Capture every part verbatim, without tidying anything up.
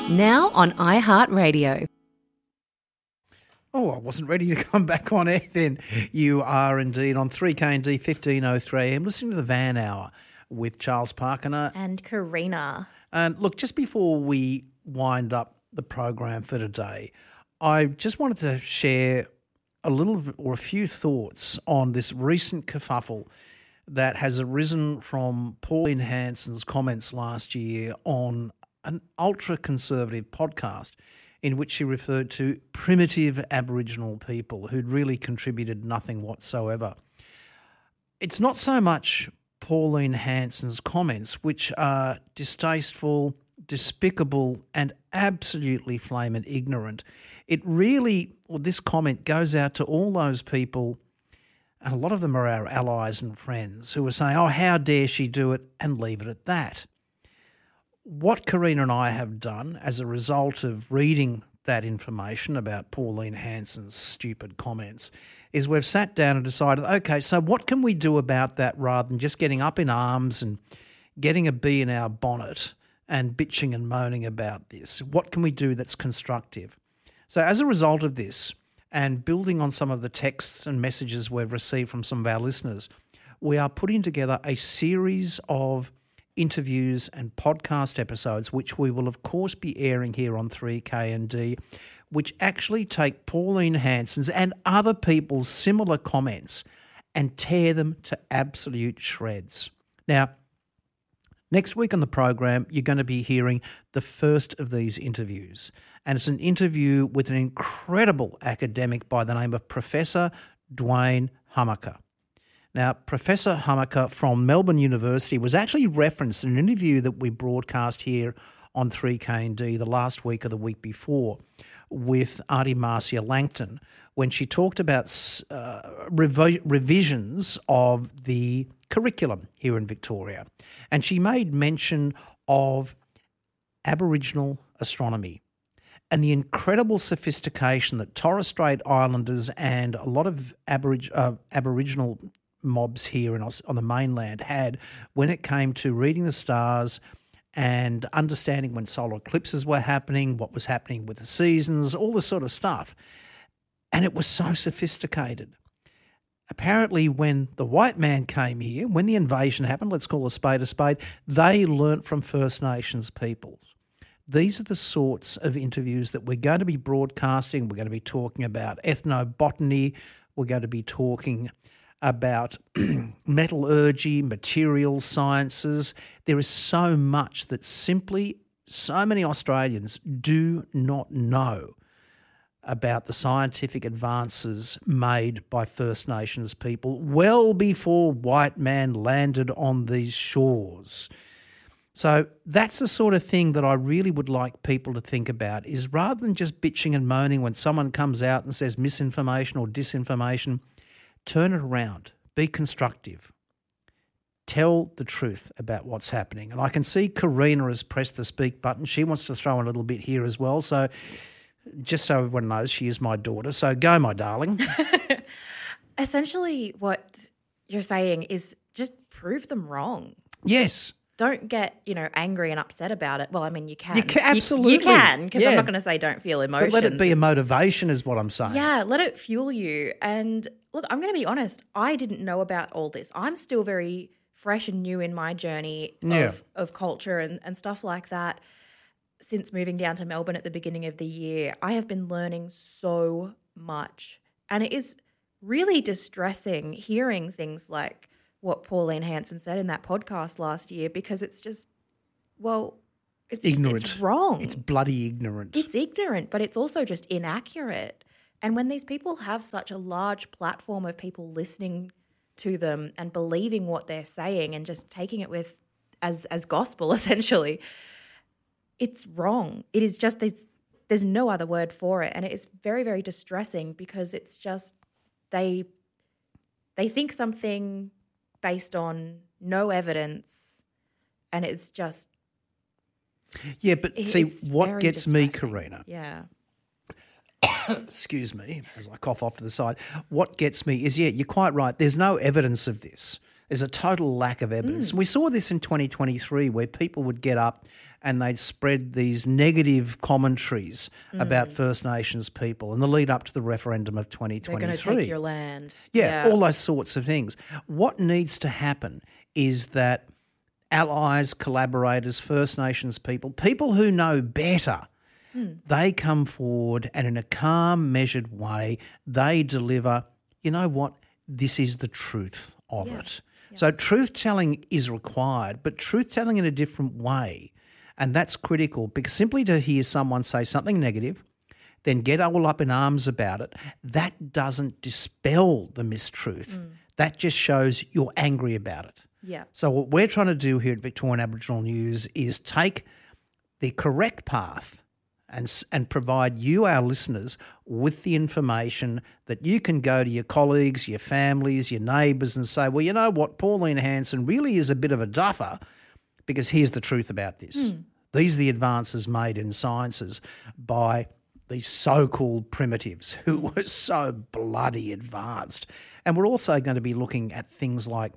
Now on iHeartRadio. Oh, I wasn't ready to come back on air then. You are indeed on three K and D fifteen oh three. I'm listening to the Van Hour with Charles Parkiner. And Karina. And look, just before we wind up the program for today, I just wanted to share a little or a few thoughts on this recent kerfuffle that has arisen from Pauline Hanson's comments last year on an ultra-conservative podcast in which she referred to primitive Aboriginal people who'd really contributed nothing whatsoever. It's not so much Pauline Hanson's comments, which are distasteful, despicable and absolutely flaming ignorant. It really, well, this comment goes out to all those people, and a lot of them are our allies and friends, who are saying, oh, how dare she do it, and leave it at that. What Karina and I have done as a result of reading that information about Pauline Hanson's stupid comments is we've sat down and decided, okay, so what can we do about that rather than just getting up in arms and getting a bee in our bonnet and bitching and moaning about this? What can we do that's constructive? So as a result of this, and building on some of the texts and messages we've received from some of our listeners, we are putting together a series of interviews and podcast episodes, which we will of course be airing here on three K and D, which actually take Pauline Hanson's and other people's similar comments and tear them to absolute shreds. Now, next week on the program, you're going to be hearing the first of these interviews, and it's an interview with an incredible academic by the name of Professor Dwayne Hummaker. Now, Professor Hummaker from Melbourne University was actually referenced in an interview that we broadcast here on three K and D the last week or the week before with Auntie Marcia Langton when she talked about uh, rev- revisions of the curriculum here in Victoria. And she made mention of Aboriginal astronomy and the incredible sophistication that Torres Strait Islanders and a lot of Aborig- uh, Aboriginal mobs here in, on the mainland had when it came to reading the stars and understanding when solar eclipses were happening, what was happening with the seasons, all this sort of stuff. And it was so sophisticated. Apparently when the white man came here, when the invasion happened, let's call a spade a spade, they learnt from First Nations peoples. These are the sorts of interviews that we're going to be broadcasting. We're going to be talking about ethnobotany. We're going to be talking about metallurgy, materials sciences. There is so much that simply so many Australians do not know about the scientific advances made by First Nations people well before white man landed on these shores. So that's the sort of thing that I really would like people to think about, is rather than just bitching and moaning when someone comes out and says misinformation or disinformation, turn it around, be constructive, tell the truth about what's happening. And I can see Karina has pressed the speak button. She wants to throw in a little bit here as well. So just so everyone knows, she is my daughter. So go, my darling. Essentially what you're saying is just prove them wrong. Yes. Don't get, you know, angry and upset about it. Well, I mean, you can. You can absolutely. You, you can, because yeah. I'm not going to say don't feel emotions. But let it be a motivation is what I'm saying. Yeah, let it fuel you. And look, I'm going to be honest, I didn't know about all this. I'm still very fresh and new in my journey yeah. of, of culture and, and stuff like that. Since moving down to Melbourne at the beginning of the year, I have been learning so much. And it is really distressing hearing things like what Pauline Hanson said in that podcast last year, because it's just, well, it's ignorant. Just, it's wrong. It's bloody ignorant. It's ignorant, but it's also just inaccurate. And when these people have such a large platform of people listening to them and believing what they're saying and just taking it with as as gospel, essentially, it's wrong. It is just, there's, there's no other word for it. And it is very, very distressing, because it's just they they think something based on no evidence, and it's just yeah. But it, see, what gets me, Karina? Yeah. Excuse me, as I cough off to the side. What gets me is, yeah, you're quite right. There's no evidence of this. There's a total lack of evidence. We saw this in twenty twenty-three where people would get up and they'd spread these negative commentaries about First Nations people in the lead up to the referendum of twenty twenty-three. They're going to take your land. Yeah, all those sorts of things. What needs to happen is that allies, collaborators, First Nations people, people who know better, they come forward and in a calm, measured way, they deliver, you know what, this is the truth of Yeah. it. So truth-telling is required, but truth-telling in a different way. And that's critical because simply to hear someone say something negative, then get all up in arms about it, that doesn't dispel the mistruth. That just shows you're angry about it. Yeah. So what we're trying to do here at Victorian Aboriginal News is take the correct path and s- and provide you, our listeners, with the information that you can go to your colleagues, your families, your neighbours and say, well, you know what, Pauline Hanson really is a bit of a duffer because here's the truth about this. These are the advances made in sciences by these so-called primitives who were so bloody advanced. And we're also going to be looking at things like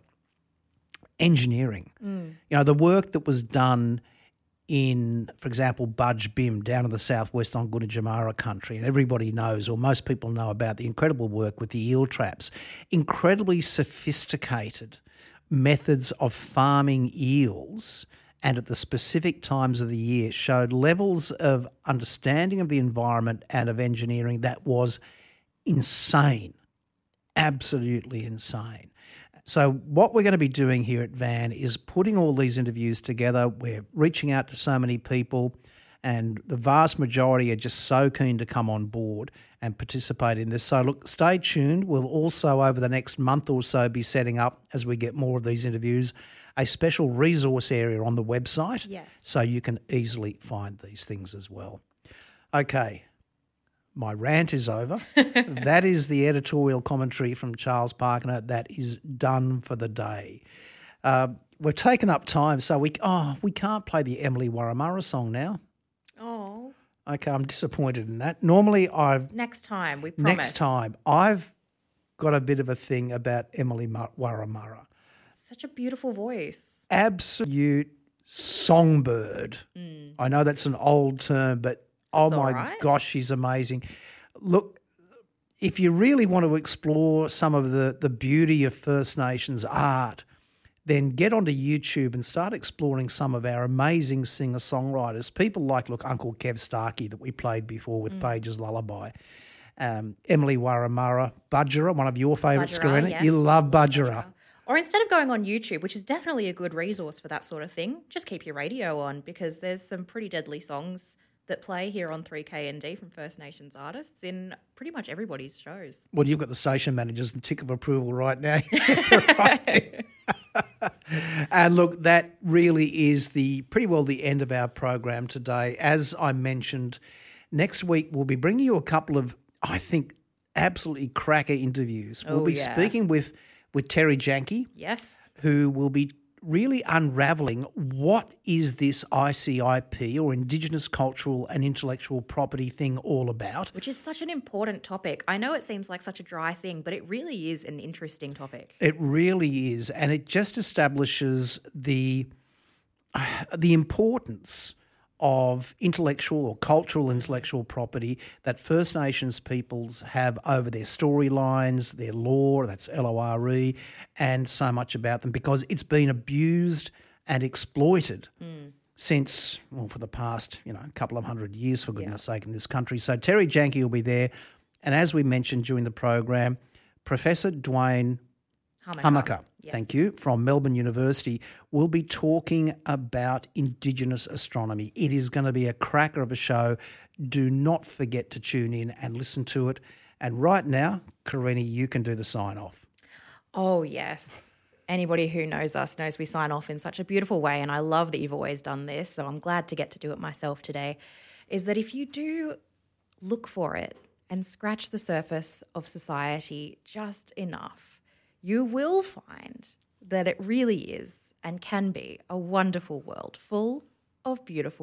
engineering. You know, the work that was done in, for example, Budge Bim down in the southwest on Gunditjmara country, and everybody knows, or most people know about the incredible work with the eel traps, incredibly sophisticated methods of farming eels and at the specific times of the year showed levels of understanding of the environment and of engineering that was insane, absolutely insane. So what we're going to be doing here at V A N is putting all these interviews together. We're reaching out to so many people and the vast majority are just so keen to come on board and participate in this. So look, stay tuned. We'll also over the next month or so be setting up, as we get more of these interviews, a special resource area on the website. Yes. So you can easily find these things as well. Okay. My rant is over. That is the editorial commentary from Charles Parkiner. That is done for the day. Uh, we've taken up time, so we oh we can't play the Emily Warramurra song now. Oh. Okay, I'm disappointed in that. Normally, I've Next time, we promise. next time I've got a bit of a thing about Emily Warramurra. Such a beautiful voice. Absolute songbird. I know that's an old term, but oh That's all my right. gosh, she's amazing. Look, if you really want to explore some of the, the beauty of First Nations art, then get onto YouTube and start exploring some of our amazing singer-songwriters. People like, look, Uncle Kev Starkey that we played before with Page's Lullaby. Um, Emily Warramurra, Budgerah, one of your favourites, Budgerah, Scarena. yes. You love Budgerah. Or instead of going on YouTube, which is definitely a good resource for that sort of thing, just keep your radio on because there's some pretty deadly songs that play here on three K N D from First Nations artists in pretty much everybody's shows. Well, you've got the station managers and tick of approval right now. You said it right. And look, that really is the pretty well the end of our program today. As I mentioned, next week we'll be bringing you a couple of, I think, absolutely cracker interviews. We'll Oh, be yeah. speaking with, with Terry Janke, Yes. who will be really unravelling what is this I C I P or Indigenous Cultural and Intellectual Property thing all about. Which is such an important topic. I know it seems like such a dry thing, but it really is an interesting topic. It really is, and it just establishes the the importance of intellectual or cultural intellectual property that First Nations peoples have over their storylines, their lore, that's L O R E, and so much about them because it's been abused and exploited since, well, for the past, you know, couple of hundred years, for goodness sake, in this country. So Terry Janke will be there, and as we mentioned during the program, Professor Dwayne Hummaker. Hummaker, Yes. thank you, from Melbourne University, will be talking about Indigenous astronomy. It is going to be a cracker of a show. Do not forget to tune in and listen to it. And right now, Karini, you can do the sign-off. Oh, yes. Anybody who knows us knows we sign off in such a beautiful way, and I love that you've always done this, so I'm glad to get to do it myself today, is that if you do look for it and scratch the surface of society just enough, you will find that it really is and can be a wonderful world full of beautiful